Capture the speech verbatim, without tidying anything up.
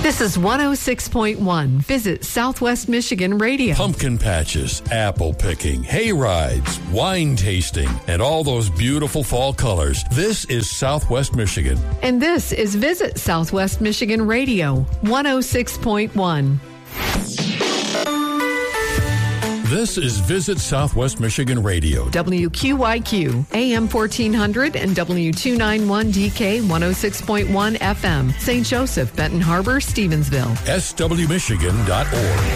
This is one oh six point one. Visit Southwest Michigan Radio. Pumpkin patches, apple picking, hay rides, wine tasting, and all those beautiful fall colors. This is Southwest Michigan. And this is Visit Southwest Michigan Radio, one oh six point one. This is Visit Southwest Michigan Radio. W Q Y Q, A M fourteen hundred and W two ninety-one D K one oh six point one F M. Saint Joseph, Benton Harbor, Stevensville. S W Michigan dot org.